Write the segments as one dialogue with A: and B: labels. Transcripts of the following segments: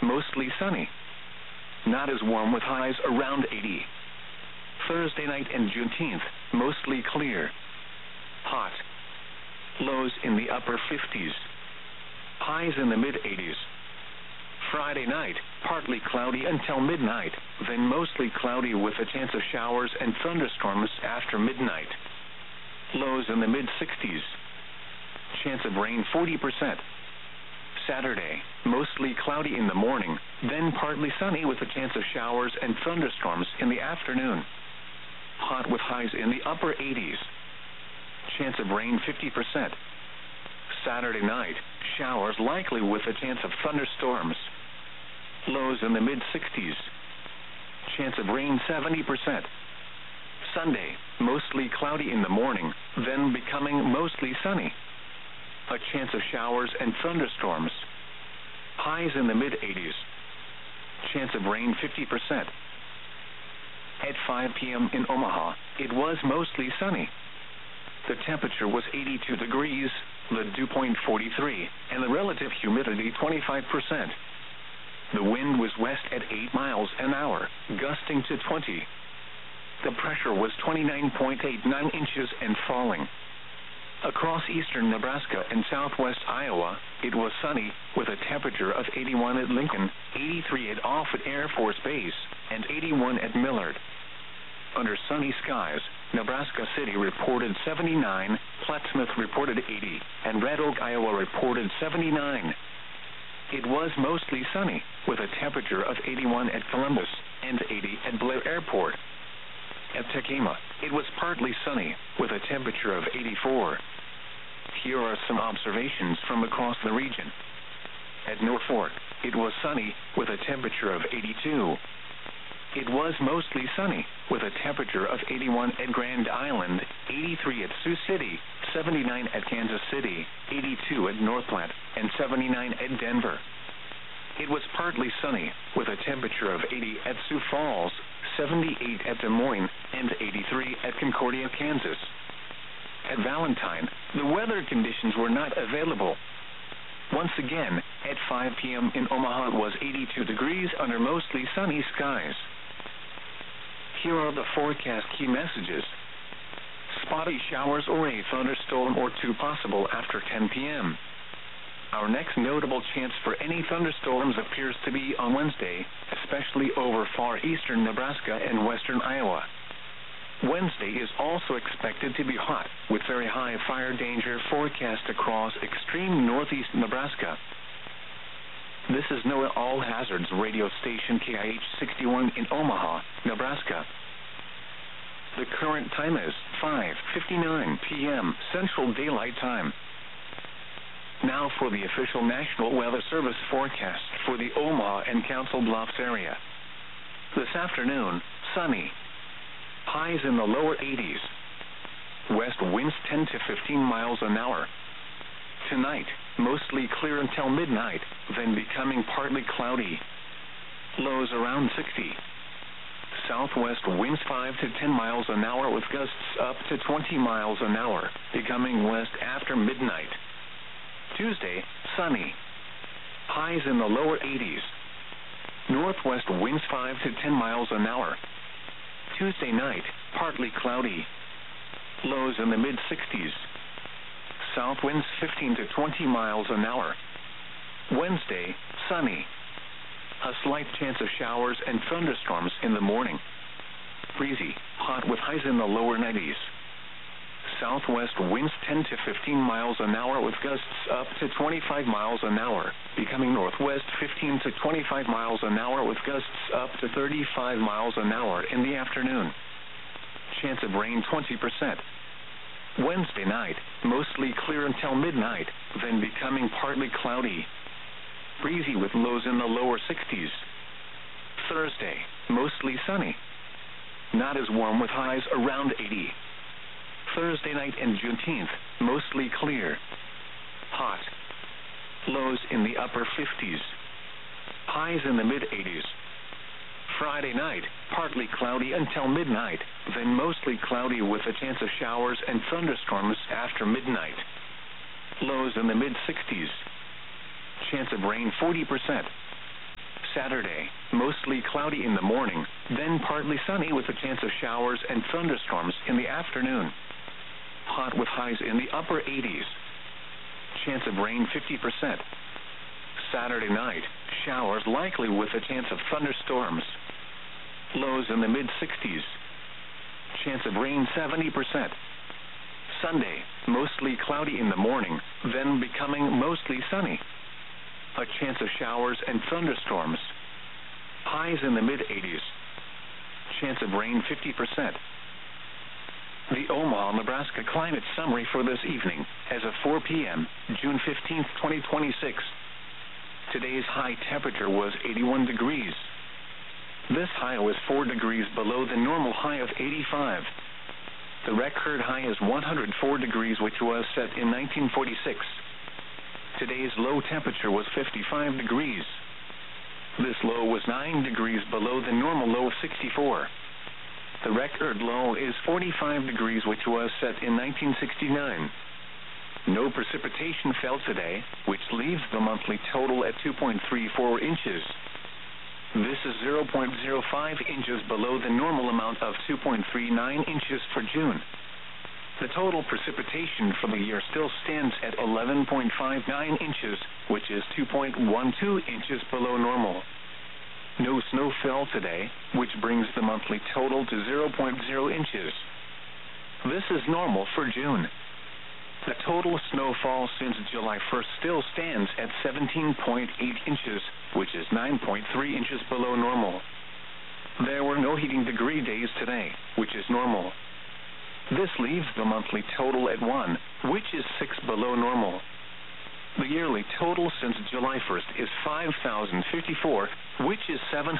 A: mostly sunny. Not as warm with highs around 80. Thursday night and Juneteenth, mostly clear. Hot. Lows in the upper 50s. Highs in the mid-80s. Friday night, partly cloudy until midnight, then mostly cloudy with a chance of showers and thunderstorms after midnight. Lows in the mid-60s. Chance of rain 40%. Saturday, mostly cloudy in the morning, then partly sunny with a chance of showers and thunderstorms in the afternoon. Hot with highs in the upper 80s. Chance of rain 50%. Saturday night, showers likely with a chance of thunderstorms. Lows in the mid-60s. Chance of rain 70%. Sunday, mostly cloudy in the morning, then becoming mostly sunny. A chance of showers and thunderstorms. Highs in the mid-80s. Chance of rain 50%. At 5 p.m. in Omaha, it was mostly sunny. The temperature was 82 degrees, the dew point 43, and the relative humidity 25%. The wind was west at 8 miles an hour, gusting to 20. The pressure was 29.89 inches and falling. Across eastern Nebraska and southwest Iowa, it was sunny, with a temperature of 81 at Lincoln, 83 at Offutt Air Force Base, and 81 at Millard. Under sunny skies, Nebraska City reported 79, Plattsmouth reported 80, and Red Oak, Iowa reported 79. It was mostly sunny, with a temperature of 81 at Columbus, and 80 at Blair Airport. At Tekamah, it was partly sunny, with a temperature of 84. Here are some observations from across the region. At Norfolk, it was sunny, with a temperature of 82. It was mostly sunny, with a temperature of 81 at Grand Island, 83 at Sioux City, 79 at Kansas City, 82 at North Platte, and 79 at Denver. It was partly sunny, with a temperature of 80 at Sioux Falls, 78 at Des Moines, and 83 at Concordia, Kansas. At Valentine, the weather conditions were not available. Once again, at 5 p.m. in Omaha, it was 82 degrees under mostly sunny skies. Here are the forecast key messages. Spotty showers or a thunderstorm or two possible after 10 p.m. Our next notable chance for any thunderstorms appears to be on Wednesday, especially over far eastern Nebraska and western Iowa. Wednesday is also expected to be hot, with very high fire danger forecast across extreme northeast Nebraska. This is NOAA All Hazards radio station KIH 61 in Omaha, Nebraska. The current time is 5:59 p.m. Central Daylight Time. Now for the official National Weather Service forecast for the Omaha and Council Bluffs area. This afternoon, sunny. Highs in the lower 80s. West winds 10 to 15 miles an hour. Tonight, mostly clear until midnight, then becoming partly cloudy. Lows around 60. Southwest winds 5 to 10 miles an hour with gusts up to 20 miles an hour, becoming west after midnight. Tuesday, sunny. Highs in the lower 80s. Northwest winds 5 to 10 miles an hour. Tuesday night, partly cloudy. Lows in the mid-60s. South winds 15 to 20 miles an hour. Wednesday, sunny. A slight chance of showers and thunderstorms in the morning. Breezy, hot with highs in the lower 90s. Southwest winds 10 to 15 miles an hour with gusts up to 25 miles an hour, becoming northwest 15 to 25 miles an hour with gusts up to 35 miles an hour in the afternoon. Chance of rain 20%. Wednesday night, mostly clear until midnight, then becoming partly cloudy. Breezy with lows in the lower 60s. Thursday, mostly sunny. Not as warm with highs around 80. Thursday night and Juneteenth, mostly clear. Hot. Lows in the upper 50s. Highs in the mid-80s. Friday night, partly cloudy until midnight, then mostly cloudy with a chance of showers and thunderstorms after midnight. Lows in the mid-60s. Chance of rain 40%. Saturday, mostly cloudy in the morning, then partly sunny with a chance of showers and thunderstorms in the afternoon. Hot with highs in the upper 80s. Chance of rain 50%. Saturday night, showers likely with a chance of thunderstorms. Lows in the mid-60s. Chance of rain 70%. Sunday, mostly cloudy in the morning, then becoming mostly sunny. A chance of showers and thunderstorms. Highs in the mid-80s. Chance of rain 50%. The Omaha, Nebraska climate summary for this evening, as of 4 p.m., June 15, 2026. Today's high temperature was 81 degrees. This high was 4 degrees below the normal high of 85. The record high is 104 degrees, which was set in 1946. Today's low temperature was 55 degrees. This low was 9 degrees below the normal low of 64. The record low is 45 degrees, which was set in 1969. No precipitation fell today, which leaves the monthly total at 2.34 inches. This is 0.05 inches below the normal amount of 2.39 inches for June. The total precipitation for the year still stands at 11.59 inches, which is 2.12 inches below normal. No snow fell today, which brings the monthly total to 0.0 inches. This is normal for June. The total snowfall since July 1st still stands at 17.8 inches, which is 9.3 inches below normal. There were no heating degree days today, which is normal. This leaves the monthly total at 1, which is 6 below normal. The yearly total since July 1st is 5,054, which is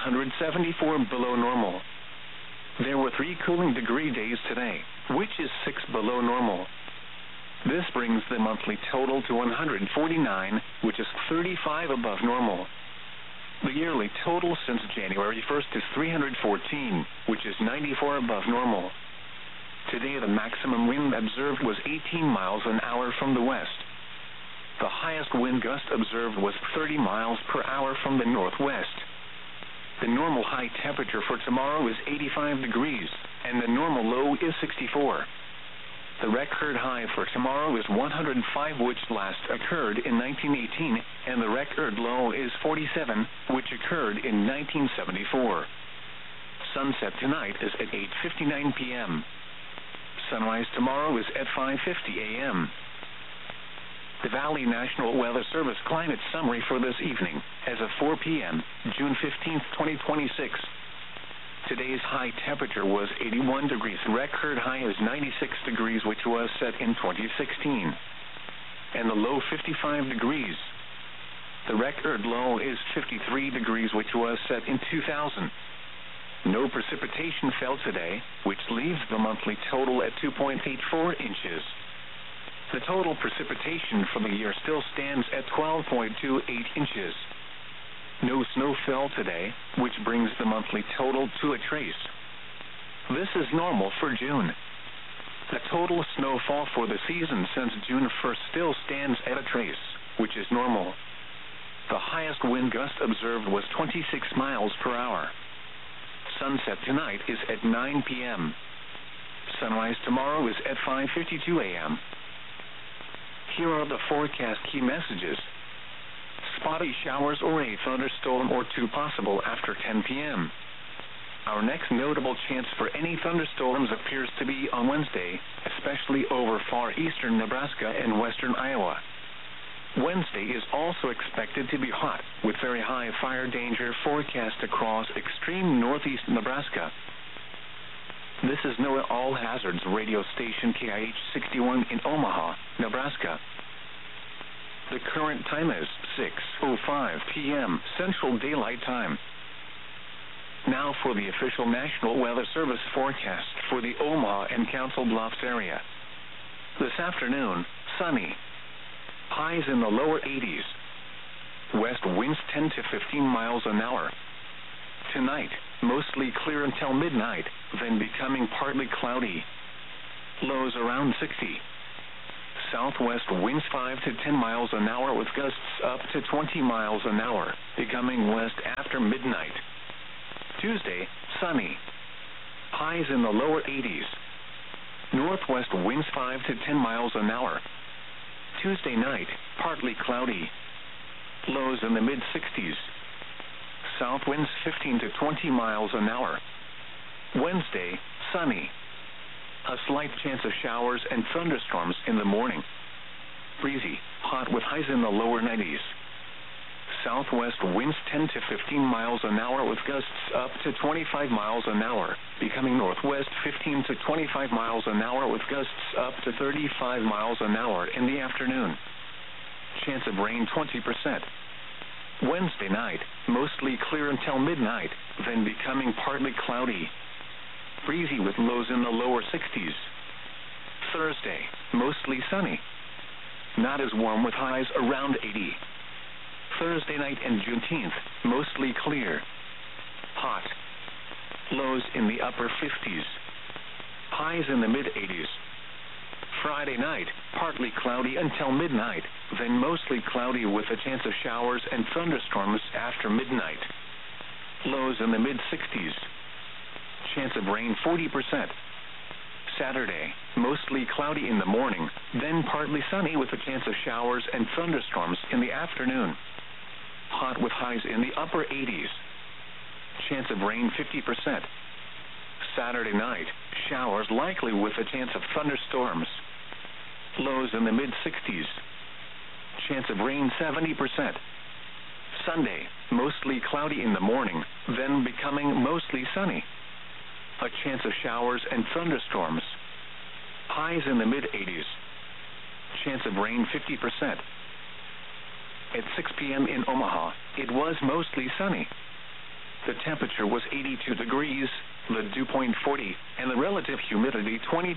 A: 774 below normal. There were 3 cooling degree days today, which is 6 below normal. This brings the monthly total to 149, which is 35 above normal. The yearly total since January 1st is 314, which is 94 above normal. Today the maximum wind observed was 18 miles an hour from the west. The highest wind gust observed was 30 miles per hour from the northwest. The normal high temperature for tomorrow is 85 degrees, and the normal low is 64. The record high for tomorrow is 105, which last occurred in 1918, and the record low is 47, which occurred in 1974. Sunset tonight is at 8:59 p.m. Sunrise tomorrow is at 5:50 a.m. The Valley National Weather Service climate summary for this evening, as of 4 p.m., June 15, 2026. Today's high temperature was 81 degrees. Record high is 96 degrees, which was set in 2016. And the low 55 degrees. The record low is 53 degrees, which was set in 2000. No precipitation fell today, which leaves the monthly total at 2.84 inches. The total precipitation for the year still stands at 12.28 inches. No snow fell today, which brings the monthly total to a trace. This is normal for June. The total snowfall for the season since June 1st still stands at a trace, which is normal. The highest wind gust observed was 26 miles per hour. Sunset tonight is at 9 p.m. Sunrise tomorrow is at 5:52 a.m. Here are the forecast key messages. Spotty showers or a thunderstorm or two possible after 10 p.m. Our next notable chance for any thunderstorms appears to be on Wednesday, especially over far eastern Nebraska and western Iowa. Wednesday is also expected to be hot, with very high fire danger forecast across extreme northeast Nebraska. This is NOAA All Hazards radio station KIH 61 in Omaha, Nebraska. The current time is 6:05 p.m. Central Daylight Time. Now for the official National Weather Service forecast for the Omaha and Council Bluffs area. This afternoon, sunny. Highs in the lower 80s. West winds 10 to 15 miles an hour. Tonight, mostly clear until midnight, then becoming partly cloudy. Lows around 60. Southwest winds 5 to 10 miles an hour with gusts up to 20 miles an hour, becoming west after after midnight. Tuesday, sunny. Highs in the lower 80s. Northwest winds 5 to 10 miles an hour. Tuesday night, partly cloudy. Lows in the mid-60s. South winds 15 to 20 miles an hour. Wednesday, sunny. A slight chance of showers and thunderstorms in the morning. Breezy, hot with highs in the lower 90s. Southwest winds 10 to 15 miles an hour with gusts up to 25 miles an hour, becoming northwest 15 to 25 miles an hour with gusts up to 35 miles an hour in the afternoon. Chance of rain 20%. Wednesday night, mostly clear until midnight, then becoming partly cloudy. Breezy with lows in the lower 60s. Thursday, mostly sunny. Not as warm with highs around 80. Thursday night and Juneteenth, mostly clear. Hot. Lows in the upper 50s. Highs in the mid-80s. Friday night, partly cloudy until midnight, then mostly cloudy with a chance of showers and thunderstorms after midnight. Lows in the mid-60s. Chance of rain 40%. Saturday, mostly cloudy in the morning, then partly sunny with a chance of showers and thunderstorms in the afternoon. Hot with highs in the upper 80s. Chance of rain 50%. Saturday night, showers likely with a chance of thunderstorms. Lows in the mid-60s. Chance of rain 70%. Sunday, mostly cloudy in the morning, then becoming mostly sunny. A chance of showers and thunderstorms. Highs in the mid-80s. Chance of rain 50%. At 6 p.m. in Omaha, it was mostly sunny. The temperature was 82 degrees, the dew point 40, and the relative humidity 22%.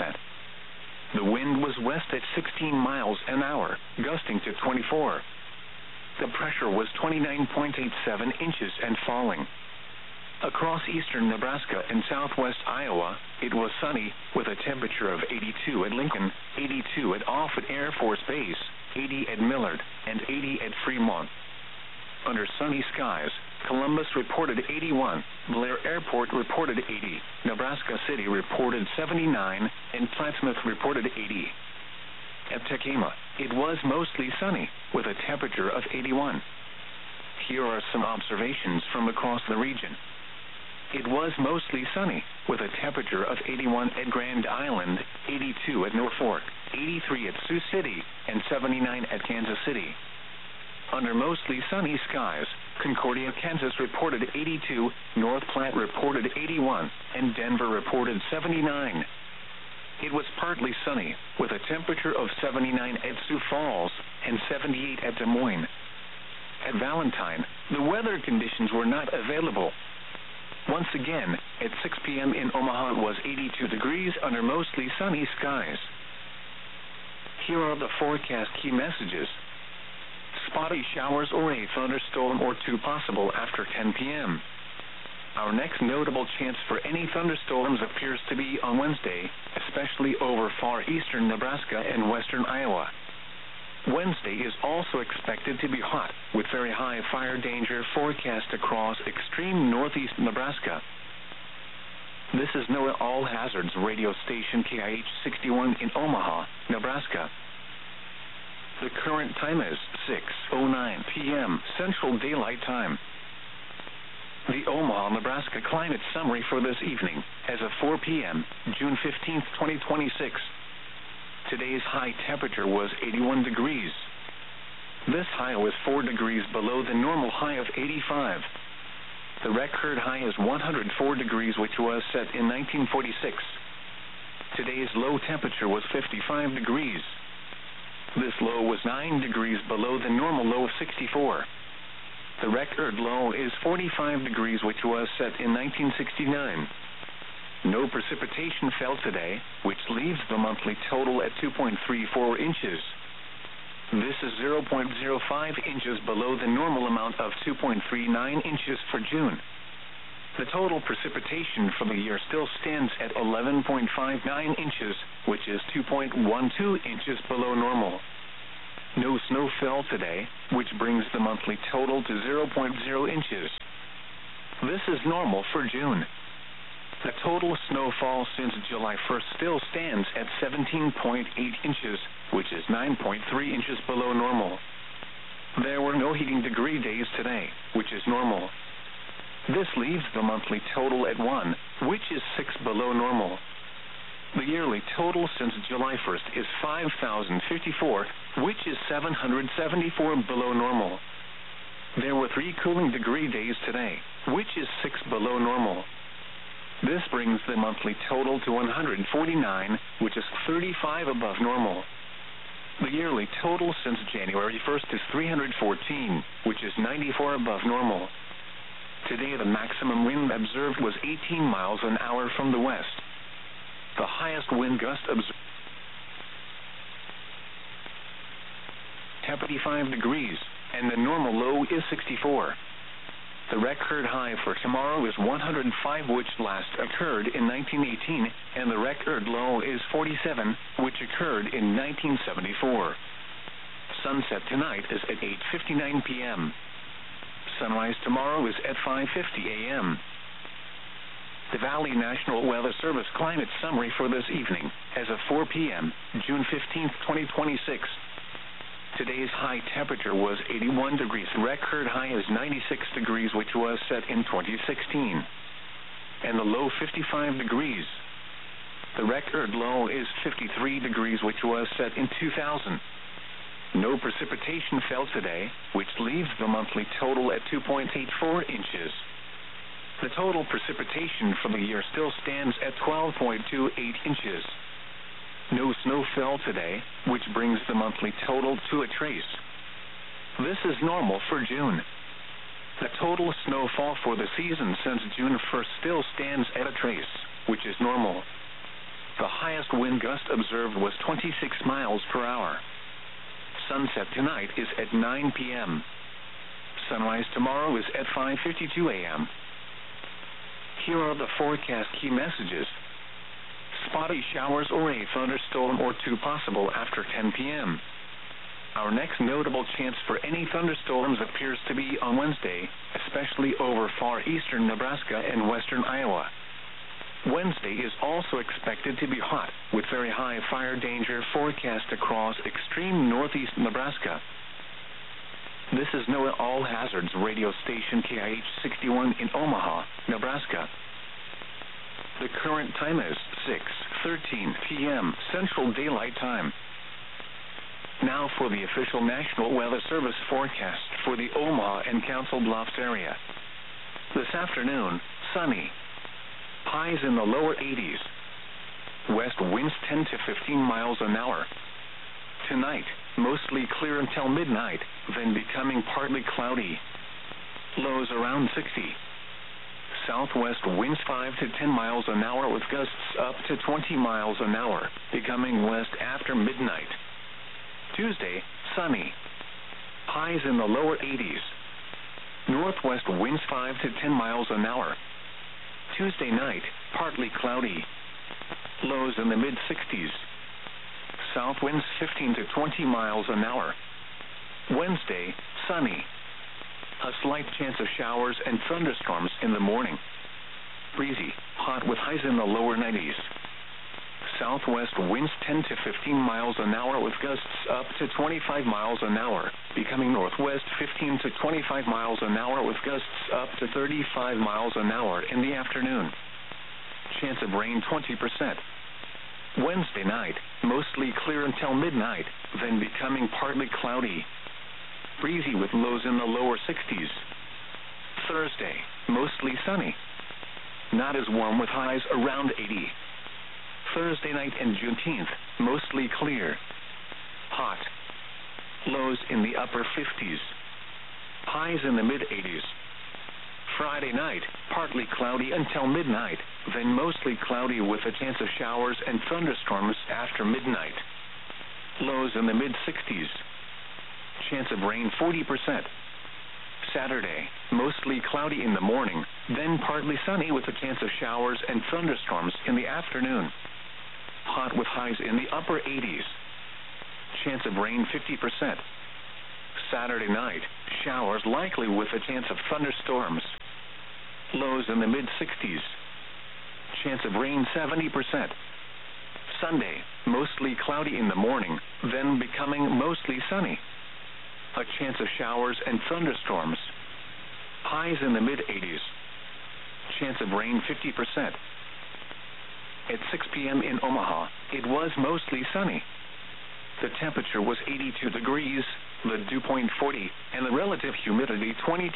A: The wind was west at 16 miles an hour, gusting to 24. The pressure was 29.87 inches and falling. Across eastern Nebraska and southwest Iowa, it was sunny, with a temperature of 82 at Lincoln, 82 at Offutt Air Force Base, 80 at Millard, and 80 at Fremont. Under sunny skies, Columbus reported 81, Blair Airport reported 80, Nebraska City reported 79, and Plattsmouth reported 80. At Tekamah, it was mostly sunny, with a temperature of 81. Here are some observations from across the region. It was mostly sunny, with a temperature of 81 at Grand Island, 82 at Norfolk, 83 at Sioux City, and 79 at Kansas City. Under mostly sunny skies, Concordia, Kansas reported 82, North Platte reported 81, and Denver reported 79. It was partly sunny, with a temperature of 79 at Sioux Falls and 78 at Des Moines. At Valentine, the weather conditions were not available. Once again, at 6 p.m. in Omaha it was 82 degrees under mostly sunny skies. Here are the forecast key messages. Spotty showers or a thunderstorm or two possible after 10 p.m. Our next notable chance for any thunderstorms appears to be on Wednesday, especially over far eastern Nebraska and western Iowa. Wednesday is also expected to be hot, with very high fire danger forecast across extreme northeast Nebraska. This is NOAA All Hazards radio station KIH 61 in Omaha, Nebraska. The current time is 6:09 p.m. Central Daylight Time. The Omaha, Nebraska climate summary for this evening, as of 4 p.m., June 15, 2026. Today's high temperature was 81 degrees. This high was 4 degrees below the normal high of 85. The record high is 104 degrees, which was set in 1946. Today's low temperature was 55 degrees. This low was 9 degrees below the normal low of 64. The record low is 45 degrees, which was set in 1969. No precipitation fell today, which leaves the monthly total at 2.34 inches. This is 0.05 inches below the normal amount of 2.39 inches for June. The total precipitation for the year still stands at 11.59 inches, which is 2.12 inches below normal. No snow fell today, which brings the monthly total to 0.0 inches. This is normal for June. The total snowfall since July 1st still stands at 17.8 inches, which is 9.3 inches below normal. There were no heating degree days today, which is normal. This leaves the monthly total at 1, which is 6 below normal. The yearly total since July 1st is 5,054, which is 774 below normal. There were 3 cooling degree days today, which is 6 below normal. This brings the monthly total to 149, which is 35 above normal. The yearly total since January 1st is 314, which is 94 above normal. Today the maximum wind observed was 18 miles an hour from the west. The highest wind gust observed 75 degrees, and the normal low is 64. The record high for tomorrow is 105, which last occurred in 1918, and the record low is 47, which occurred in 1974. Sunset tonight is at 8:59 p.m. Sunrise tomorrow is at 5:50 a.m. The Valley National Weather Service climate summary for this evening, as of 4 p.m., June 15, 2026. Today's high temperature was 81 degrees. Record high is 96 degrees, which was set in 2016. And the low 55 degrees. The record low is 53 degrees, which was set in 2000. No precipitation fell today, which leaves the monthly total at 2.84 inches. The total precipitation for the year still stands at 12.28 inches. No snow fell today, which brings the monthly total to a trace. This is normal for June. The total snowfall for the season since June 1st still stands at a trace, which is normal. The highest wind gust observed was 26 miles per hour. Sunset tonight is at 9 p.m. Sunrise tomorrow is at 5:52 a.m. Here are the forecast key messages. Spotty showers or a thunderstorm or two possible after 10 p.m. Our next notable chance for any thunderstorms appears to be on Wednesday, especially over far eastern Nebraska and western Iowa. Wednesday is also expected to be hot, with very high fire danger forecast across extreme northeast Nebraska. This is NOAA All Hazards radio station KIH 61 in Omaha, Nebraska. The current time is 6:13 p.m. Central Daylight Time. Now for the official National Weather Service forecast for the Omaha and Council Bluffs area. This afternoon, sunny. Highs in the lower 80s. West winds 10 to 15 miles an hour. Tonight, mostly clear until midnight, then becoming partly cloudy. Lows around 60. Southwest winds 5 to 10 miles an hour with gusts up to 20 miles an hour, becoming west after midnight. Tuesday, sunny. Highs in the lower 80s. Northwest winds 5 to 10 miles an hour. Tuesday night, partly cloudy. Lows in the mid-60s. South winds 15 to 20 miles an hour. Wednesday, sunny. A slight chance of showers and thunderstorms in the morning. Breezy, hot with highs in the lower 90s. Southwest winds 10 to 15 miles an hour with gusts up to 25 miles an hour, becoming northwest 15 to 25 miles an hour with gusts up to 35 miles an hour in the afternoon. Chance of rain 20%. Wednesday night, mostly clear until midnight, then becoming partly cloudy. Breezy with lows in the lower 60s. Thursday, mostly sunny. Not as warm with highs around 80. Thursday night and Juneteenth, mostly clear. Hot. Lows in the upper 50s. Highs in the mid-80s. Friday night, partly cloudy until midnight, then mostly cloudy with a chance of showers and thunderstorms after midnight. Lows in the mid-60s. Chance of rain 40%. Saturday, mostly cloudy in the morning, then partly sunny with a chance of showers and thunderstorms in the afternoon. Hot with highs in the upper 80s. Chance of rain 50%. Saturday night, showers likely with a chance of thunderstorms. Lows in the mid-60s. Chance of rain 70%. Sunday, mostly cloudy in the morning, then becoming mostly sunny. A chance of showers and thunderstorms. Highs in the mid-80s. Chance of rain 50%. At 6 p.m. in Omaha, it was mostly sunny. The temperature was 82 degrees, the dew point 40, and the relative humidity 22%.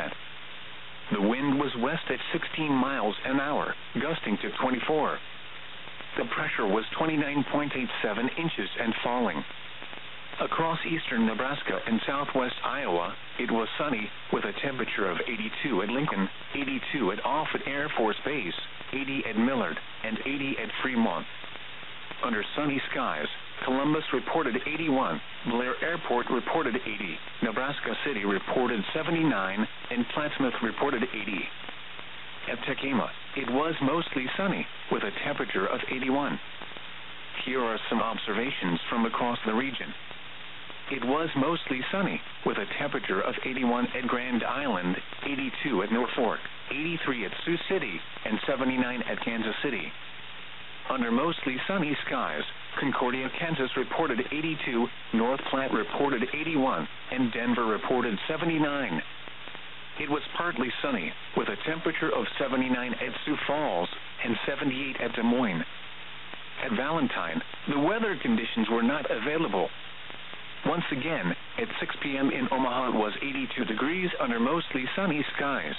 A: The wind was west at 16 miles an hour, gusting to 24. The pressure was 29.87 inches and falling. Across eastern Nebraska and southwest Iowa, it was sunny, with a temperature of 82 at Lincoln, 82 at Offutt Air Force Base, 80 at Millard, and 80 at Fremont. Under sunny skies, Columbus reported 81, Blair Airport reported 80, Nebraska City reported 79, and Plattsmouth reported 80. At Tekamah, it was mostly sunny, with a temperature of 81. Here are some observations from across the region. It was mostly sunny, with a temperature of 81 at Grand Island, 82 at Norfolk, 83 at Sioux City, and 79 at Kansas City. Under mostly sunny skies, Concordia, Kansas reported 82, North Platte reported 81, and Denver reported 79. It was partly sunny, with a temperature of 79 at Sioux Falls and 78 at Des Moines. At Valentine, the weather conditions were not available. Once again, at 6 p.m. in Omaha it was 82 degrees under mostly sunny skies.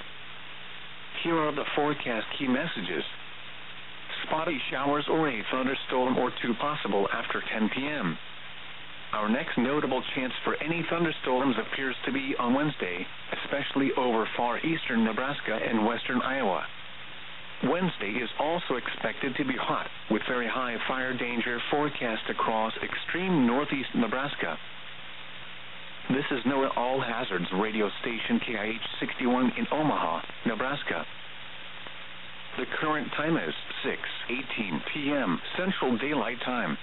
A: Here are the forecast key messages. Spotty showers or a thunderstorm or two possible after 10 p.m. Our next notable chance for any thunderstorms appears to be on Wednesday, especially over far eastern Nebraska and western Iowa. Wednesday is also expected to be hot, with very high fire danger forecast across extreme northeast Nebraska. This is NOAA All Hazards radio station KIH 61 in Omaha, Nebraska. The current time is 6:18 p.m. Central Daylight Time.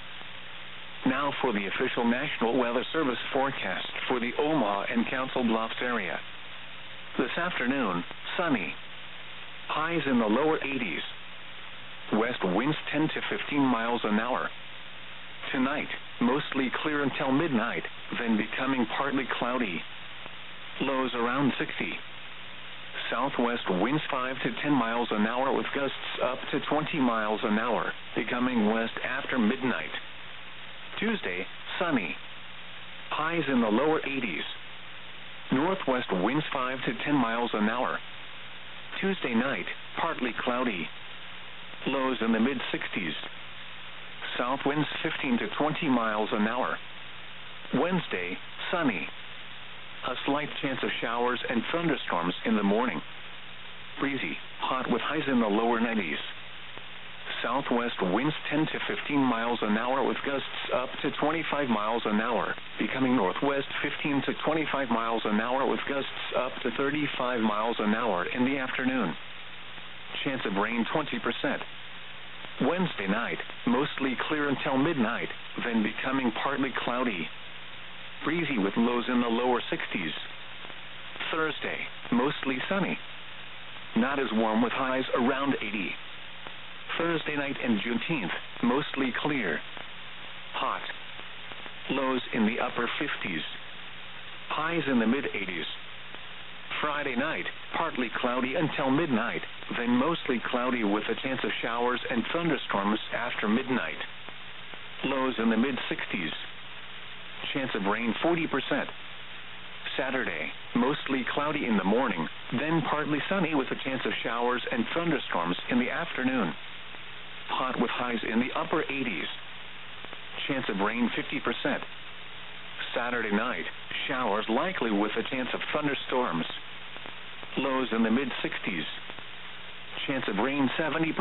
A: Now for the official National Weather Service forecast for the Omaha and Council Bluffs area. This afternoon, sunny. Highs in the lower 80s. West winds 10 to 15 miles an hour. Tonight, mostly clear until midnight, then becoming partly cloudy. Lows around 60. Southwest winds 5 to 10 miles an hour with gusts up to 20 miles an hour, becoming west after midnight. Tuesday, sunny. Highs in the lower 80s. Northwest winds 5 to 10 miles an hour. Tuesday night, partly cloudy. Lows in the mid-60s. South winds 15 to 20 miles an hour. Wednesday, sunny. A slight chance of showers and thunderstorms in the morning. Breezy, hot with highs in the lower 90s. Southwest winds 10 to 15 miles an hour with gusts up to 25 miles an hour, becoming northwest 15 to 25 miles an hour with gusts up to 35 miles an hour in the afternoon. Chance of rain 20%. Wednesday night, mostly clear until midnight, then becoming partly cloudy. Breezy with lows in the lower 60s. Thursday, mostly sunny. Not as warm with highs around 80. Thursday night and Juneteenth, mostly clear. Hot. Lows in the upper 50s. Highs in the mid-80s. Friday night, partly cloudy until midnight, then mostly cloudy with a chance of showers and thunderstorms after midnight. Lows in the mid-60s. Chance of rain 40%. Saturday, mostly cloudy in the morning, then partly sunny with a chance of showers and thunderstorms in the afternoon. Hot with highs in the upper 80s. Chance of rain 50%. Saturday night, showers likely with a chance of thunderstorms. Lows in the mid-60s. Chance of rain 70%.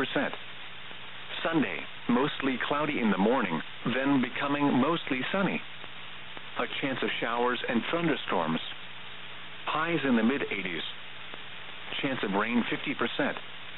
A: Sunday, mostly cloudy in the morning, then becoming mostly sunny. A chance of showers and thunderstorms. Highs in the mid-80s. Chance of rain 50%.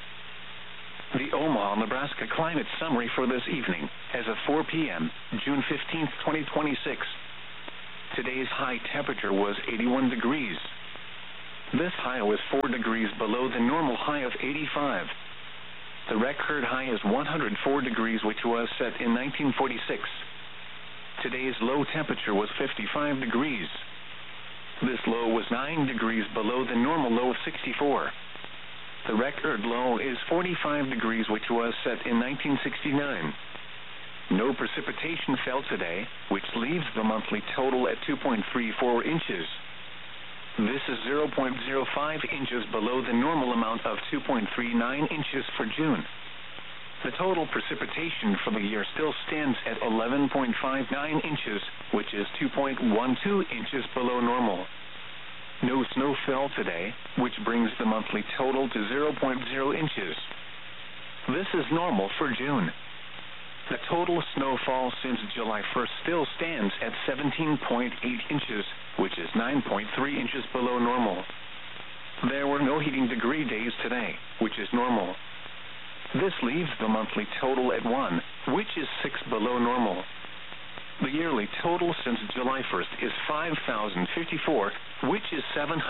A: The Omaha, Nebraska climate summary for this evening, as of 4 p.m., June 15, 2026. Today's high temperature was 81 degrees. This high was 4 degrees below the normal high of 85. The record high is 104 degrees, which was set in 1946. Today's low temperature was 55 degrees. This low was 9 degrees below the normal low of 64. The record low is 45 degrees, which was set in 1969. No precipitation fell today, which leaves the monthly total at 2.34 inches. This is 0.05 inches below the normal amount of 2.39 inches for June. The total precipitation for the year still stands at 11.59 inches, which is 2.12 inches below normal. No snow fell today, which brings the monthly total to 0.0 inches. This is normal for June. The total snowfall since July 1st still stands at 17.8 inches, which is 9.3 inches below normal. There were no heating degree days today, which is normal. This leaves the monthly total at 1, which is 6 below normal. The yearly total since July 1st is 5,054, which is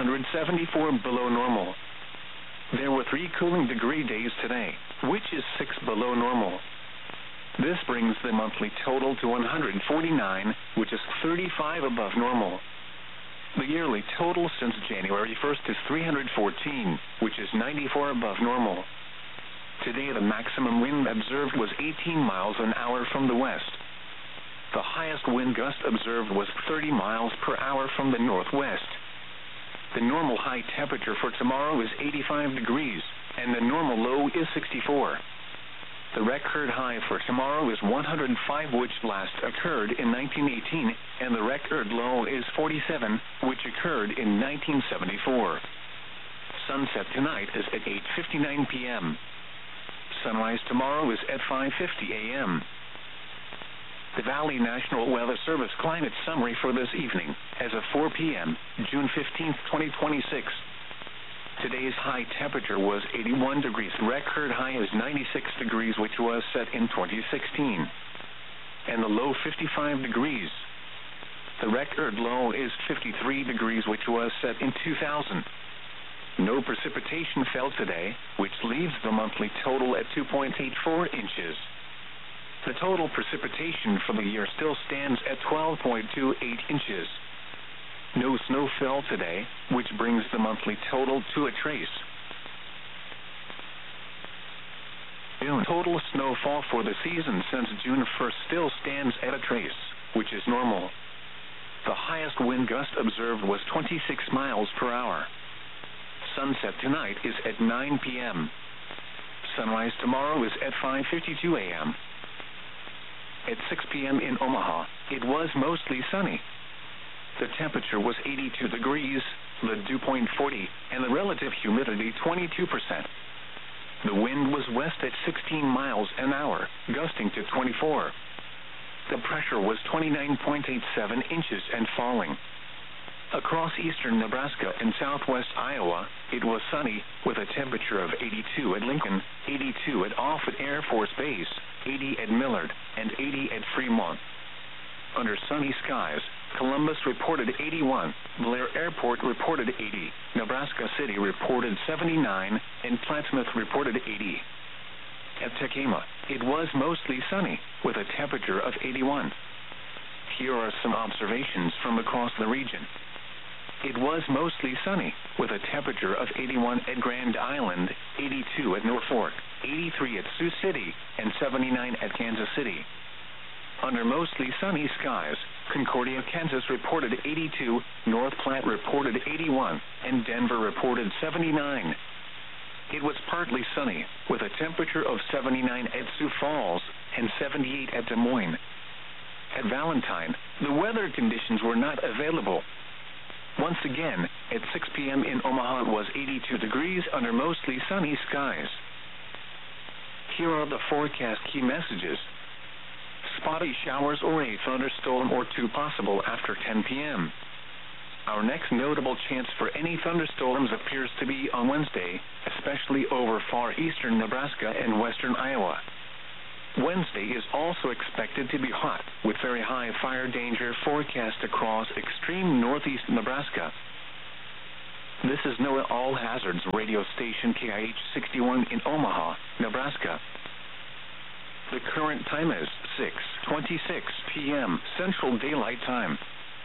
A: 774 below normal. There were 3 cooling degree days today, which is 6 below normal. This brings the monthly total to 149, which is 35 above normal. The yearly total since January 1st is 314, which is 94 above normal. Today the maximum wind observed was 18 miles an hour from the west. The highest wind gust observed was 30 miles per hour from the northwest. The normal high temperature for tomorrow is 85 degrees, and the normal low is 64. The record high for tomorrow is 105, which last occurred in 1918, and the record low is 47, which occurred in 1974. Sunset tonight is at 8:59 p.m. Sunrise tomorrow is at 5:50 a.m. The Valley National Weather Service climate summary for this evening, as of 4 p.m., June 15, 2026. Today's high temperature was 81 degrees. Record high is 96 degrees, which was set in 2016. And the low 55 degrees. The record low is 53 degrees, which was set in 2000. No precipitation fell today, which leaves the monthly total at 2.84 inches. The total precipitation for the year still stands at 12.28 inches. No snow fell today, which brings the monthly total to a trace. June total snowfall for the season since June 1st still stands at a trace, which is normal. The highest wind gust observed was 26 miles per hour. Sunset tonight is at 9 p.m. Sunrise tomorrow is at 5:52 a.m. At 6 p.m. in Omaha, it was mostly sunny. The temperature was 82 degrees, the dew point 40, and the relative humidity 22%. The wind was west at 16 miles an hour, gusting to 24. The pressure was 29.87 inches and falling. Across eastern Nebraska and southwest Iowa, it was sunny, with a temperature of 82 at Lincoln, 82 at Offutt Air Force Base, 80 at Millard, and 80 at Fremont. Under sunny skies, Columbus reported 81, Blair Airport reported 80, Nebraska City reported 79, and Plattsmouth reported 80. At Tekema, it was mostly sunny, with a temperature of 81. Here are some observations from across the region. It was mostly sunny, with a temperature of 81 at Grand Island, 82 at Norfolk, 83 at Sioux City, and 79 at Kansas City. Under mostly sunny skies, Concordia, Kansas reported 82, North Platte reported 81, and Denver reported 79. It was partly sunny, with a temperature of 79 at Sioux Falls and 78 at Des Moines. At Valentine, the weather conditions were not available. Once again, at 6 p.m. in Omaha it was 82 degrees under mostly sunny skies. Here are the forecast key messages. Spotty showers or a thunderstorm or two possible after 10 p.m. Our next notable chance for any thunderstorms appears to be on Wednesday, especially over far eastern Nebraska and western Iowa. Wednesday is also expected to be hot, with very high fire danger forecast across extreme northeast Nebraska. This is NOAA All Hazards radio station KIH 61 in Omaha, Nebraska. The current time is 6:26 p.m. Central Daylight Time.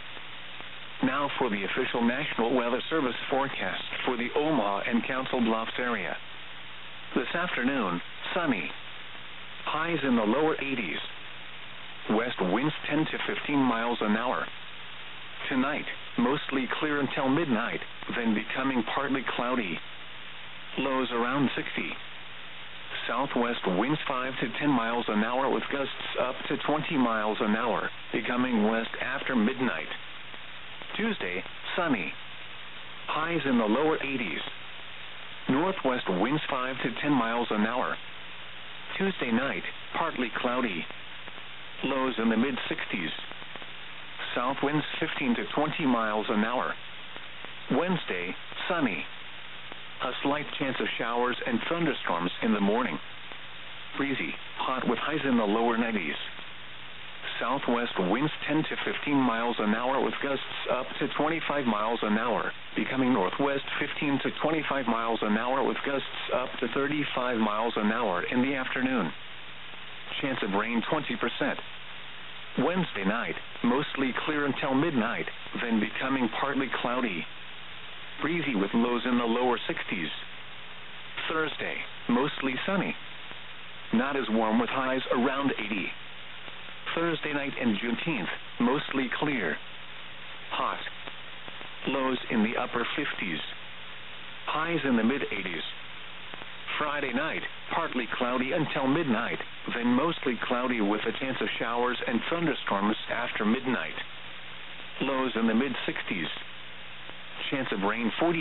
A: Now for the official National Weather Service forecast for the Omaha and Council Bluffs area. This afternoon, sunny. Highs in the lower 80s. West winds 10 to 15 miles an hour. Tonight, mostly clear until midnight, then becoming partly cloudy. Lows around 60. Southwest winds 5 to 10 miles an hour with gusts up to 20 miles an hour, becoming west after midnight. Tuesday, sunny. Highs in the lower 80s. Northwest winds 5 to 10 miles an hour. Tuesday night, partly cloudy. Lows in the mid-60s. South winds 15 to 20 miles an hour. Wednesday, sunny. A slight chance of showers and thunderstorms in the morning. Breezy, hot with highs in the lower 90s. Southwest winds 10 to 15 miles an hour with gusts up to 25 miles an hour, becoming northwest 15 to 25 miles an hour with gusts up to 35 miles an hour in the afternoon. Chance of rain 20%. Wednesday night, mostly clear until midnight, then becoming partly cloudy. Breezy with lows in the lower 60s. Thursday, mostly sunny. Not as warm with highs around 80. Thursday night and Juneteenth, mostly clear. Hot. Lows in the upper 50s. Highs in the mid-80s. Friday night, partly cloudy until midnight, then mostly cloudy with a chance of showers and thunderstorms after midnight. Lows in the mid-60s. Chance of rain 40%.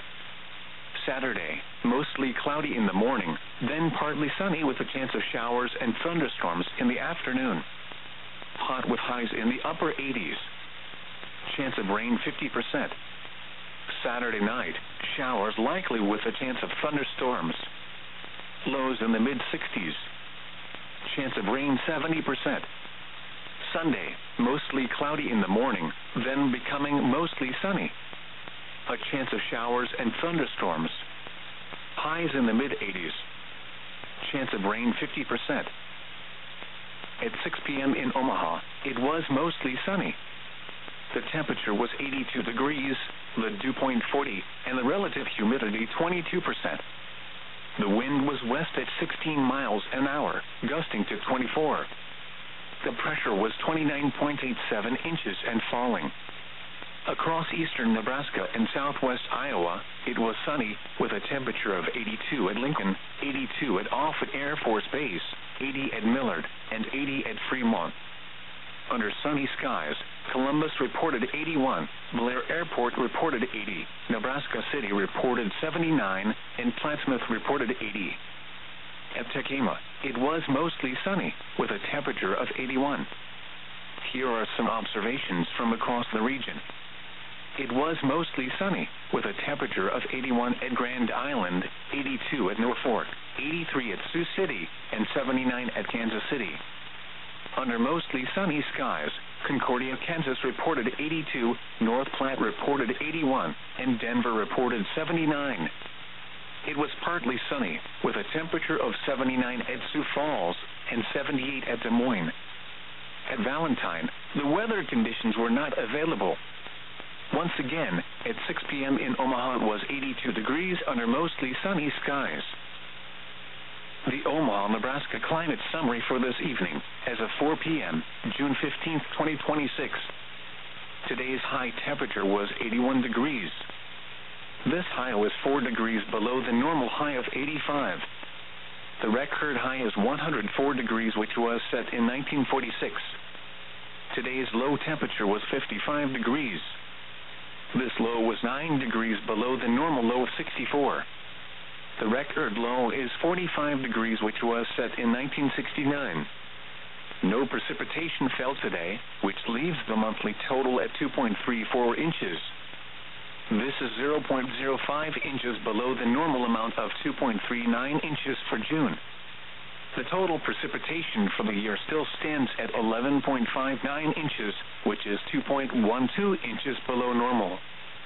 A: Saturday, mostly cloudy in the morning, then partly sunny with a chance of showers and thunderstorms in the afternoon. Hot with highs in the upper 80s. Chance of rain 50%. Saturday night, showers likely with a chance of thunderstorms. Lows in the mid-60s. Chance of rain 70%. Sunday, mostly cloudy in the morning, then becoming mostly sunny. A chance of showers and thunderstorms. Highs in the mid-80s. Chance of rain 50%. At 6 p.m. in Omaha, it was mostly sunny. The temperature was 82 degrees, the dew point 40, and the relative humidity 22%. The wind was west at 16 miles an hour, gusting to 24. The pressure was 29.87 inches and falling. Across eastern Nebraska and southwest Iowa, it was sunny with a temperature of 82 at Lincoln, 82 at Offutt Air Force Base, 80 at Millard, and 80 at Fremont. Under sunny skies, Columbus reported 81, Blair Airport reported 80, Nebraska City reported 79, and Plattsmouth reported 80. At Tekamah, it was mostly sunny, with a temperature of 81. Here are some observations from across the region. It was mostly sunny, with a temperature of 81 at Grand Island, 82 at Norfolk, 83 at Sioux City, and 79 at Kansas City. Under mostly sunny skies, Concordia, Kansas reported 82, North Platte reported 81, and Denver reported 79. It was partly sunny, with a temperature of 79 at Sioux Falls and 78 at Des Moines. At Valentine, the weather conditions were not available. Once again, at 6 p.m. in Omaha it was 82 degrees under mostly sunny skies. The Omaha, Nebraska climate summary for this evening, as of 4 p.m., June 15, 2026. Today's high temperature was 81 degrees. This high was 4 degrees below the normal high of 85. The record high is 104 degrees, which was set in 1946. Today's low temperature was 55 degrees. This low was 9 degrees below the normal low of 64. The record low is 45 degrees, which was set in 1969. No precipitation fell today, which leaves the monthly total at 2.34 inches. This is 0.05 inches below the normal amount of 2.39 inches for June. The total precipitation for the year still stands at 11.59 inches, which is 2.12 inches below normal.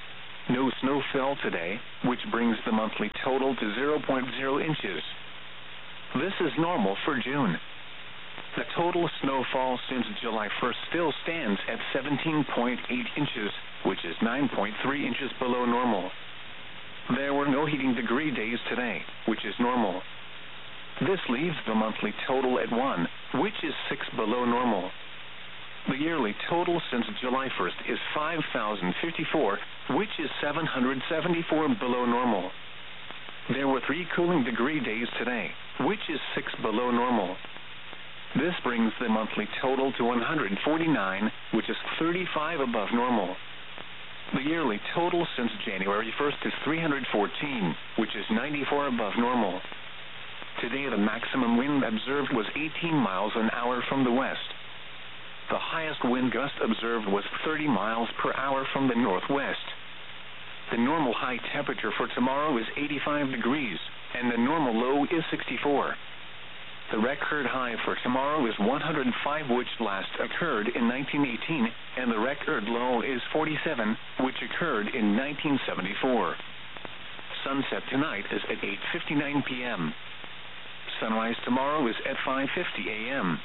A: No snow fell today, which brings the monthly total to 0.0 inches. This is normal for June. The total snowfall since July 1st still stands at 17.8 inches, which is 9.3 inches below normal. There were no heating degree days today, which is normal. This leaves the monthly total at 1, which is 6 below normal. The yearly total since July 1st is 5,054, which is 774 below normal. There were 3 cooling degree days today, which is 6 below normal. This brings the monthly total to 149, which is 35 above normal. The yearly total since January 1st is 314, which is 94 above normal. Today the maximum wind observed was 18 miles an hour from the west. The highest wind gust observed was 30 miles per hour from the northwest. The normal high temperature for tomorrow is 85 degrees, and the normal low is 64. The record high for tomorrow is 105, which last occurred in 1918, and the record low is 47, which occurred in 1974. Sunset tonight is at 8:59 p.m. Sunrise tomorrow is at 5:50 a.m.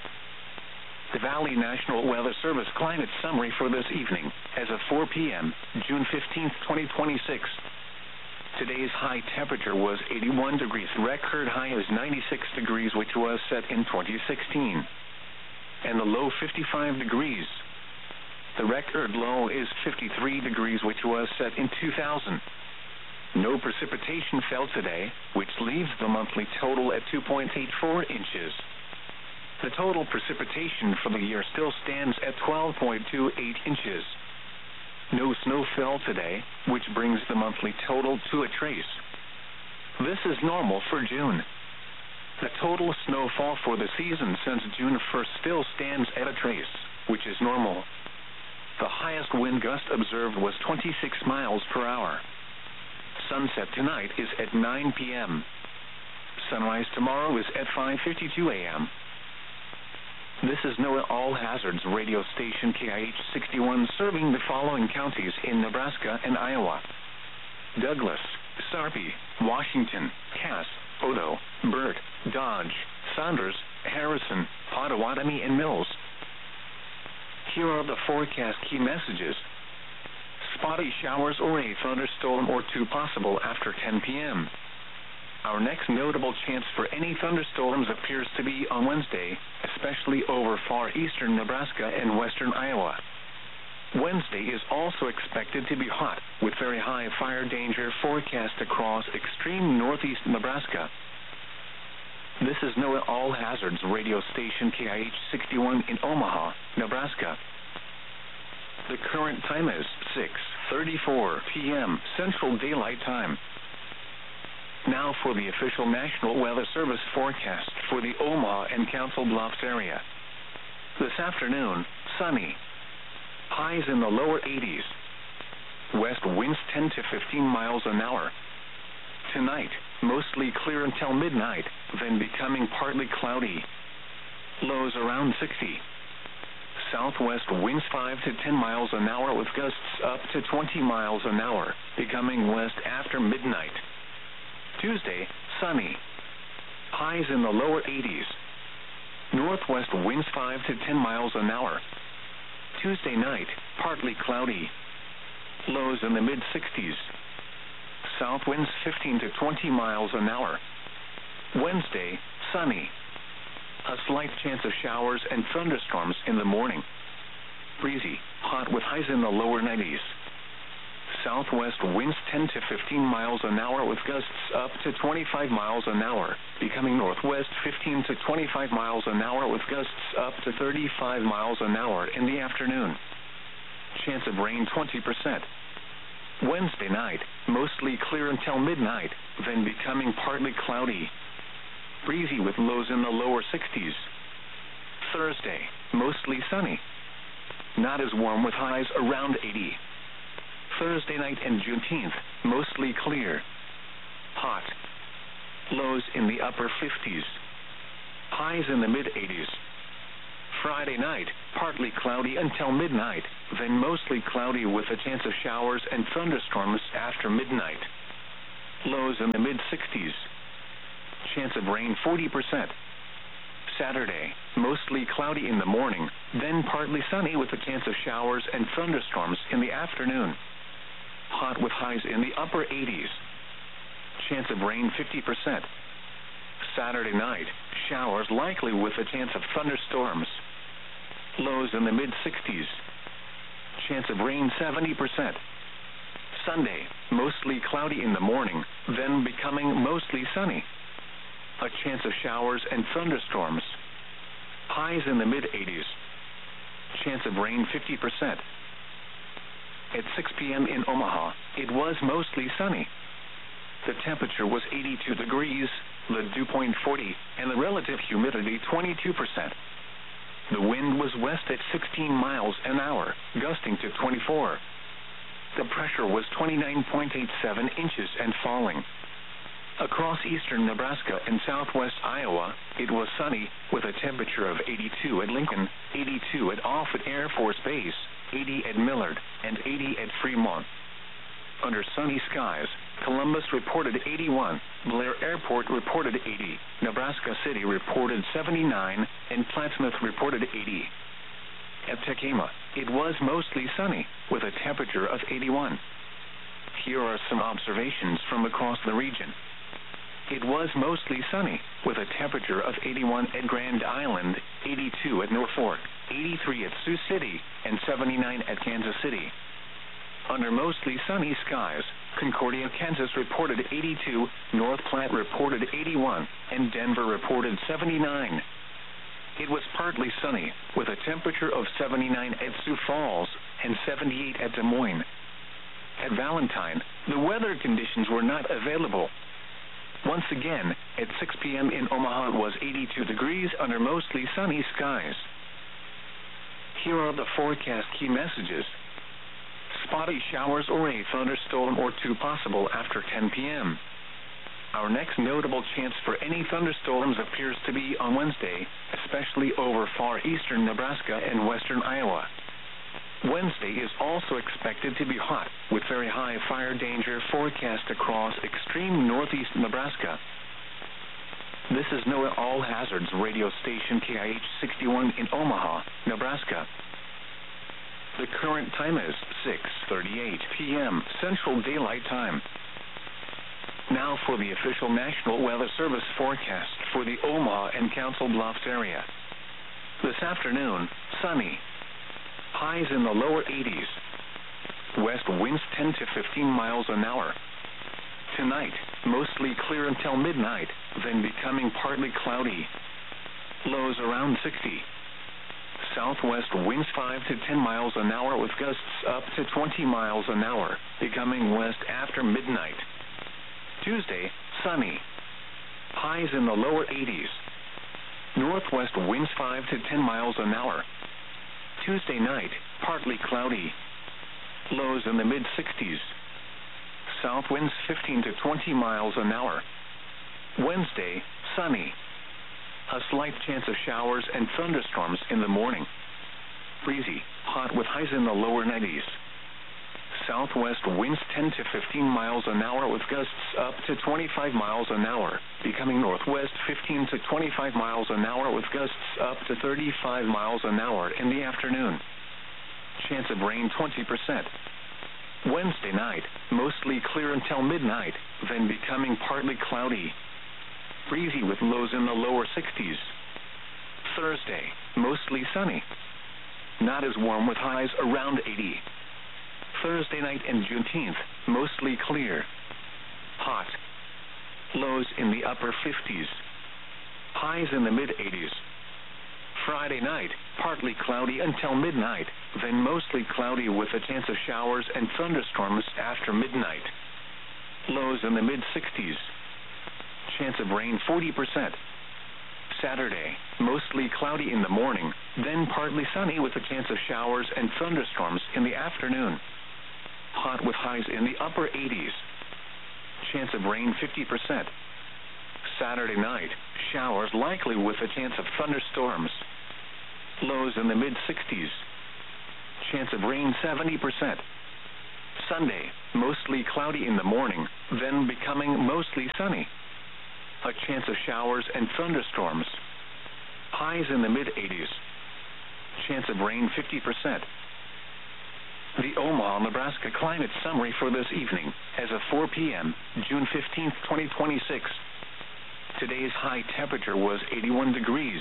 A: The Valley National Weather Service climate summary for this evening, as of 4 p.m., June 15, 2026. Today's high temperature was 81 degrees. Record high is 96 degrees, which was set in 2016. And the low 55 degrees. The record low is 53 degrees, which was set in 2000. No precipitation fell today, which leaves the monthly total at 2.84 inches. The total precipitation for the year still stands at 12.28 inches. No snow fell today, which brings the monthly total to a trace. This is normal for June. The total snowfall for the season since June 1st still stands at a trace, which is normal. The highest wind gust observed was 26 miles per hour. Sunset tonight is at 9 p.m. Sunrise tomorrow is at 5:52 a.m. This is NOAA All Hazards radio station KIH-61 serving the following counties in Nebraska and Iowa: Douglas, Sarpy, Washington, Cass, Odo, Burt, Dodge, Saunders, Harrison, Potawatomi, and Mills. Here are the forecast key messages. Spotty showers or a thunderstorm or two possible after 10 p.m. Our next notable chance for any thunderstorms appears to be on Wednesday, especially over far eastern Nebraska and western Iowa. Wednesday is also expected to be hot, with very high fire danger forecast across extreme northeast Nebraska. This is NOAA All Hazards radio station KIH-61 in Omaha, Nebraska. The current time is 6:34 p.m. Central Daylight Time. Now for the official National Weather Service forecast for the Omaha and Council Bluffs area. This afternoon, sunny. Highs in the lower 80s. West winds 10 to 15 miles an hour. Tonight, mostly clear until midnight, then becoming partly cloudy. Lows around 60. Southwest winds 5 to 10 miles an hour with gusts up to 20 miles an hour, becoming west after midnight. Tuesday, sunny. Highs in the lower 80s. Northwest winds 5 to 10 miles an hour. Tuesday night, partly cloudy. Lows in the mid-60s. South winds 15 to 20 miles an hour. Wednesday, sunny. A slight chance of showers and thunderstorms in the morning. Breezy, hot with highs in the lower 90s. Southwest winds 10 to 15 miles an hour with gusts up to 25 miles an hour, becoming northwest 15 to 25 miles an hour with gusts up to 35 miles an hour in the afternoon. Chance of rain 20%. Wednesday night, mostly clear until midnight, then becoming partly cloudy. Breezy with lows in the lower 60s. Thursday, mostly sunny. Not as warm with highs around 80. Thursday night and Juneteenth, mostly clear. Hot. Lows in the upper 50s. Highs in the mid-80s. Friday night, partly cloudy until midnight, then mostly cloudy with a chance of showers and thunderstorms after midnight. Lows in the mid-60s. Chance of rain 40%. Saturday, mostly cloudy in the morning, then partly sunny with a chance of showers and thunderstorms in the afternoon. Hot with highs in the upper 80s. Chance of rain 50%. Saturday night, showers likely with a chance of thunderstorms. Lows in the mid-60s. Chance of rain 70%. Sunday, mostly cloudy in the morning, then becoming mostly sunny. A chance of showers and thunderstorms. Highs in the mid-80s. Chance of rain 50%. At 6 p.m. in Omaha, it was mostly sunny. The temperature was 82 degrees, the dew point 40, and the relative humidity 22%. The wind was west at 16 miles an hour, gusting to 24. The pressure was 29.87 inches and falling. Across eastern Nebraska and southwest Iowa, it was sunny, with a temperature of 82 at Lincoln, 82 at Offutt Air Force Base, 80 at Millard, and 80 at Fremont. Under sunny skies, Columbus reported 81, Blair Airport reported 80, Nebraska City reported 79, and Plattsmouth reported 80. At Tekamah, it was mostly sunny, with a temperature of 81. Here are some observations from across the region. It was mostly sunny, with a temperature of 81 at Grand Island, 82 at Norfolk, 83 at Sioux City, and 79 at Kansas City. Under mostly sunny skies, Concordia, Kansas reported 82, North Platte reported 81, and Denver reported 79. It was partly sunny, with a temperature of 79 at Sioux Falls and 78 at Des Moines. At Valentine, the weather conditions were not available. Once again, at 6 p.m. in Omaha it was 82 degrees under mostly sunny skies. Here are the forecast key messages. Spotty showers or a thunderstorm or two possible after 10 p.m. Our next notable chance for any thunderstorms appears to be on Wednesday, especially over far eastern Nebraska and western Iowa. Wednesday is also expected to be hot, with very high fire danger forecast across extreme northeast Nebraska. This is NOAA All Hazards radio station KIH 61 in Omaha, Nebraska. The current time is 6:38 p.m. Central Daylight Time. Now for the official National Weather Service forecast for the Omaha and Council Bluffs area. This afternoon, sunny. Highs in the lower 80s. West winds 10 to 15 miles an hour. Tonight, mostly clear until midnight, then becoming partly cloudy. Lows around 60. Southwest winds 5 to 10 miles an hour with gusts up to 20 miles an hour, becoming west after midnight. Tuesday, sunny. Highs in the lower 80s. Northwest winds 5 to 10 miles an hour. Tuesday night, partly cloudy. Lows in the mid-60s. South winds 15 to 20 miles an hour. Wednesday, sunny. A slight chance of showers and thunderstorms in the morning. Breezy, hot with highs in the lower 90s. Southwest winds 10 to 15 miles an hour with gusts up to 25 miles an hour, becoming northwest 15 to 25 miles an hour with gusts up to 35 miles an hour in the afternoon. Chance of rain 20%. Wednesday night, mostly clear until midnight, then becoming partly cloudy. Breezy with lows in the lower 60s. Thursday, mostly sunny. Not as warm with highs around 80. Thursday night and Juneteenth, mostly clear. Hot. Lows in the upper 50s. Highs in the mid-80s. Friday night, partly cloudy until midnight, then mostly cloudy with a chance of showers and thunderstorms after midnight. Lows in the mid-60s. Chance of rain 40%. Saturday, mostly cloudy in the morning, then partly sunny with a chance of showers and thunderstorms in the afternoon. Hot with highs in the upper 80s. Chance of rain 50%. Saturday night, showers likely with a chance of thunderstorms. lows in the mid-60s. Chance of rain 70%. Sunday, mostly cloudy in the morning, then becoming mostly sunny. A chance of showers and thunderstorms. Highs in the mid-80s. Chance of rain 50%. The Omaha, Nebraska climate summary for this evening, as of 4 p.m., June 15, 2026. Today's high temperature was 81 degrees.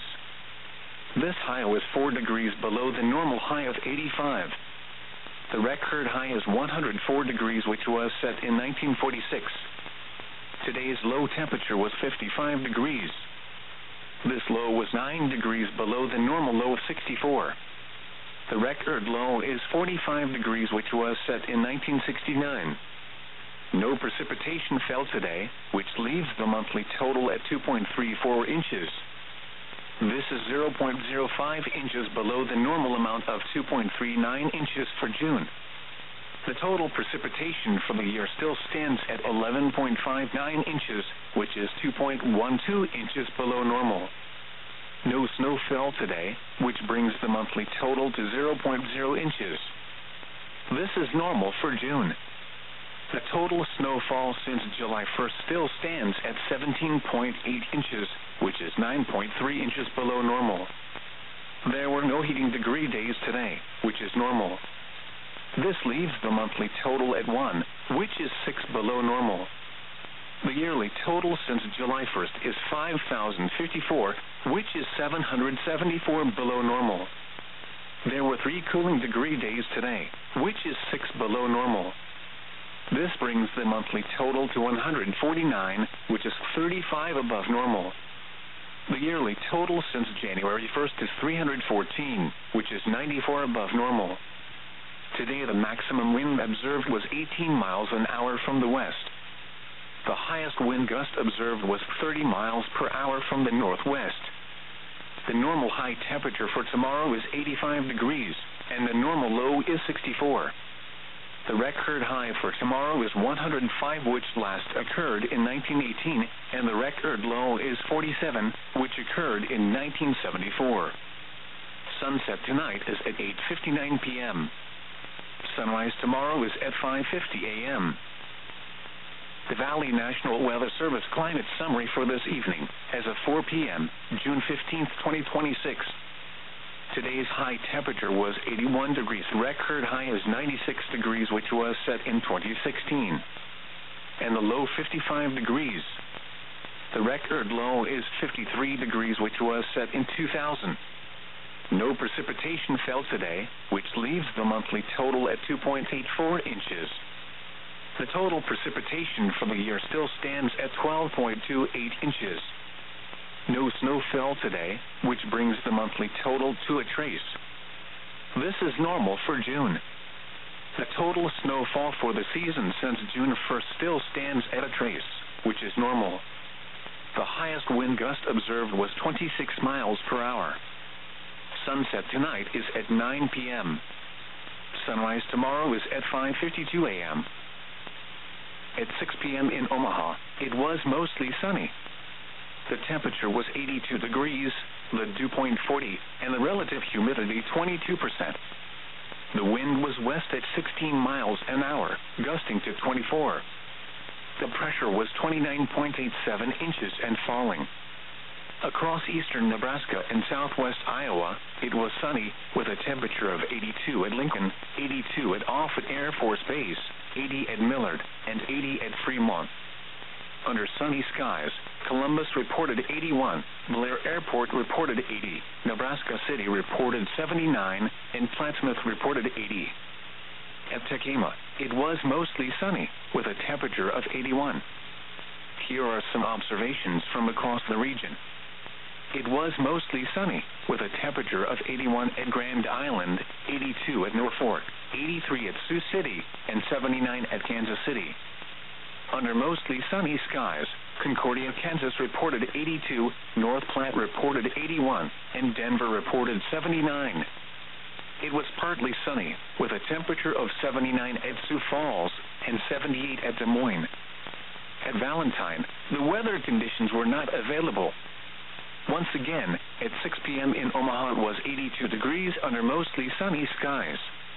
A: This high was 4 degrees below the normal high of 85. The record high is 104 degrees, which was set in 1946. Today's low temperature was 55 degrees. This low was 9 degrees below the normal low of 64. The record low is 45 degrees, which was set in 1969. No precipitation fell today, which leaves the monthly total at 2.34 inches. This is 0.05 inches below the normal amount of 2.39 inches for June. The total precipitation for the year still stands at 11.59 inches, which is 2.12 inches below normal. No snow fell today, which brings the monthly total to 0.0 inches. This is normal for June. The total snowfall since July 1st still stands at 17.8 inches, which is 9.3 inches below normal. There were no heating degree days today, which is normal. This leaves the monthly total at 1, which is 6 below normal. The yearly total since July 1st is 5,054, which is 774 below normal. There were 3 cooling degree days today, which is 6 below normal. This brings the monthly total to 149, which is 35 above normal. The yearly total since January 1st is 314, which is 94 above normal. Today the maximum wind observed was 18 miles an hour from the west. The highest wind gust observed was 30 miles per hour from the northwest. The normal high temperature for tomorrow is 85 degrees, and the normal low is 64. The record high for tomorrow is 105, which last occurred in 1918, and the record low is 47, which occurred in 1974. Sunset tonight is at 8:59 p.m. Sunrise tomorrow is at 5:50 a.m. The Valley National Weather Service climate summary for this evening, as of 4 p.m., June 15, 2026. Today's high temperature was 81 degrees. Record high is 96 degrees, which was set in 2016. And the low 55 degrees. The record low is 53 degrees, which was set in 2000. No precipitation fell today, which leaves the monthly total at 2.84 inches. The total precipitation for the year still stands at 12.28 inches. No snow fell today, which brings the monthly total to a trace. This is normal for June. The total snowfall for the season since June 1st still stands at a trace, which is normal. The highest wind gust observed was 26 miles per hour. Sunset tonight is at 9 p.m. Sunrise tomorrow is at 5:52 a.m. At 6 p.m. in Omaha, it was mostly sunny. The temperature was 82 degrees, the dew point 40, and the relative humidity 22%. The wind was west at 16 miles an hour, gusting to 24. The pressure was 29.87 inches and falling. Across eastern Nebraska and southwest Iowa, it was sunny, with a temperature of 82 at Lincoln, 82 at Offutt Air Force Base, 80 at Millard, and 80 at Fremont. Under sunny skies, Columbus reported 81, Blair Airport reported 80, Nebraska City reported 79, and Plattsmouth reported 80. At Tekamah, it was mostly sunny, with a temperature of 81. Here are some observations from across the region. It was mostly sunny, with a temperature of 81 at Grand Island, 82 at Norfolk, 83 at Sioux City, and 79 at Kansas City. Under mostly sunny skies, Concordia, Kansas reported 82, North Platte reported 81, and Denver reported 79. It was partly sunny, with a temperature of 79 at Sioux Falls and 78 at Des Moines. At Valentine, the weather conditions were not available. Once again, at 6 p.m. in Omaha it was 82 degrees under mostly sunny skies.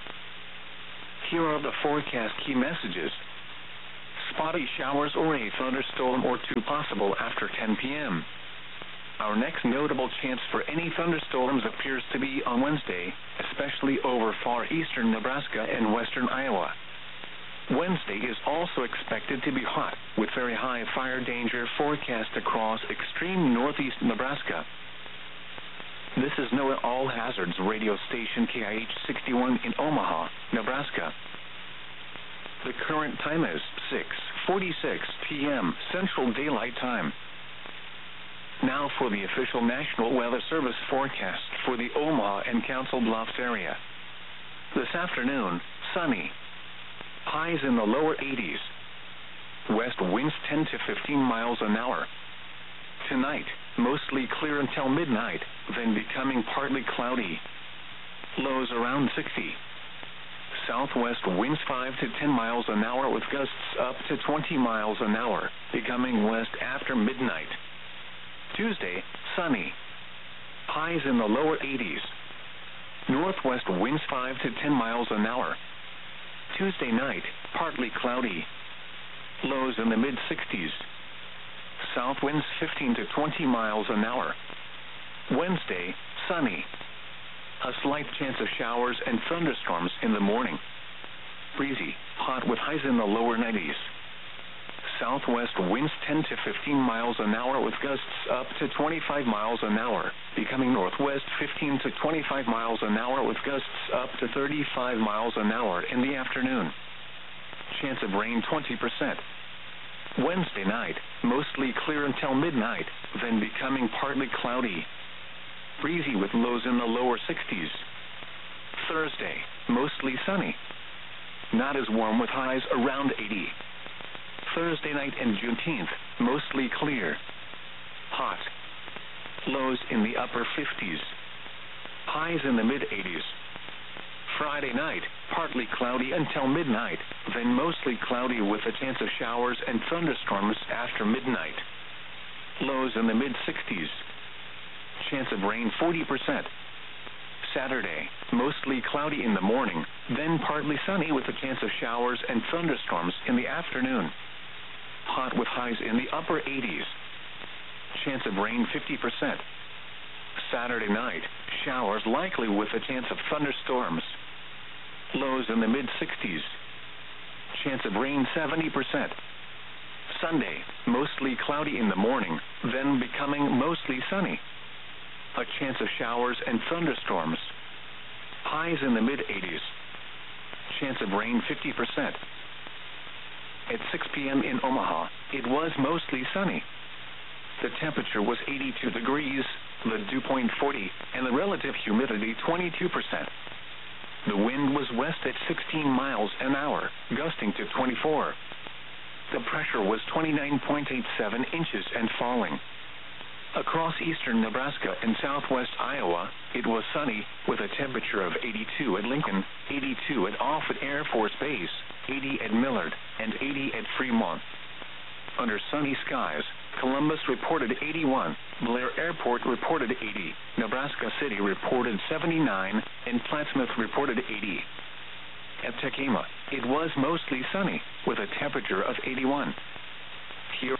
A: Here are the forecast key messages. Spotty showers or a thunderstorm or two possible after 10 p.m. Our next notable chance for any thunderstorms appears to be on Wednesday, especially over far eastern Nebraska and western Iowa. Wednesday is also expected to be hot, with very high fire danger forecast across extreme northeast Nebraska. This is NOAA All Hazards radio station KIH 61 in Omaha, Nebraska. The current time is 6:46 p.m. Central Daylight Time. Now for the official National Weather Service forecast for the Omaha and Council Bluffs area. This afternoon, sunny. Highs in the lower 80s. West winds 10 to 15 miles an hour. Tonight, mostly clear until midnight, then becoming partly cloudy. Lows around 60. Southwest winds 5 to 10 miles an hour with gusts up to 20 miles an hour, becoming west after midnight. Tuesday, sunny. Highs in the lower 80s. Northwest winds 5 to 10 miles an hour. Tuesday night, partly cloudy. Lows in the mid-60s. South winds 15 to 20 miles an hour. Wednesday, sunny. A slight chance of showers and thunderstorms in the morning. Breezy, hot with highs in the lower 90s. Southwest winds 10 to 15 miles an hour with gusts up to 25 miles an hour, becoming northwest 15 to 25 miles an hour with gusts up to 35 miles an hour in the afternoon. Chance of rain 20%. Wednesday night, mostly clear until midnight, then becoming partly cloudy. Breezy with lows in the lower 60s. Thursday, mostly sunny. Not as warm with highs around 80. Thursday night and Juneteenth, mostly clear. Hot. Lows in the upper 50s. Highs in the mid-80s. Friday night, partly cloudy until midnight, then mostly cloudy with a chance of showers and thunderstorms after midnight. Lows in the mid-60s. Chance of rain 40%. Saturday, mostly cloudy in the morning, then partly sunny with a chance of showers and thunderstorms in the afternoon. Hot with highs in the upper 80s. Chance of rain 50%. Saturday night, showers likely with a chance of thunderstorms. Lows in the mid-60s. Chance of rain 70%. Sunday, mostly cloudy in the morning, then becoming mostly sunny. A chance of showers and thunderstorms. Highs in the mid-80s. Chance of rain 50%. At 6 p.m. in Omaha, it was mostly sunny. The temperature was 82 degrees, the dew point 40, and the relative humidity 22%. The wind was west at 16 miles an hour, gusting to 24. The pressure was 29.87 inches and falling. Across eastern Nebraska and southwest Iowa, it was sunny with a temperature of 82 at Lincoln, 82 at Offutt Air Force Base, 80 at Millard, and 80 at Fremont. Under sunny skies, Columbus reported 81, Blair Airport reported 80, Nebraska City reported 79, and Plattsmouth reported 80. At Tekamah, it was mostly sunny with a temperature of 81. Here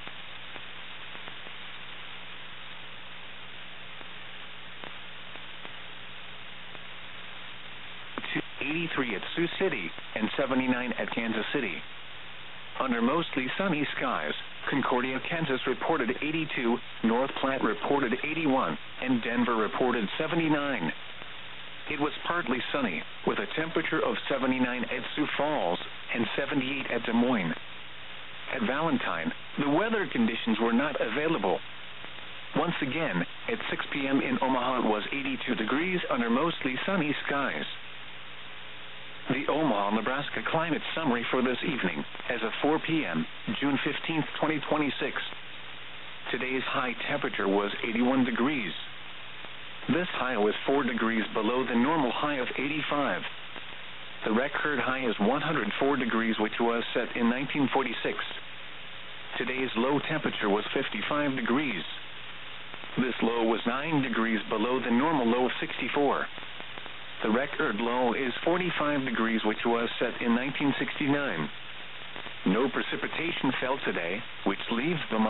A: 83 at Sioux City, and 79 at Kansas City. Under mostly sunny skies, Concordia, Kansas reported 82, North Platte reported 81, and Denver reported 79. It was partly sunny, with a temperature of 79 at Sioux Falls and 78 at Des Moines. At Valentine, the weather conditions were not available. Once again, at 6 p.m. in Omaha it was 82 degrees under mostly sunny skies. The Omaha, Nebraska climate summary for this evening, as of 4 p.m., June 15, 2026. Today's high temperature was 81 degrees. This high was 4 degrees below the normal high of 85. The record high is 104 degrees, which was set in 1946. Today's low temperature was 55 degrees. This low was 9 degrees below the normal low of 64. The record low is 45 degrees, which was set in 1969. No precipitation fell today, which leaves the month